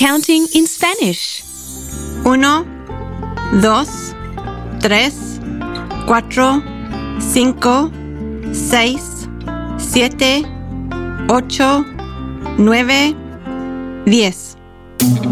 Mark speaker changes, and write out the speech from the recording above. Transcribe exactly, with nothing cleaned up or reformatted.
Speaker 1: Counting in Spanish.
Speaker 2: Uno, dos, tres, cuatro, cinco, seis, siete, ocho, nueve, diez.